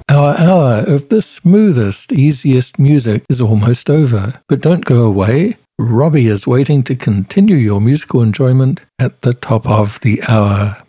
Our hour of the smoothest, easiest music is almost over, but don't go away. Robbie is waiting to continue your musical enjoyment at the top of the hour.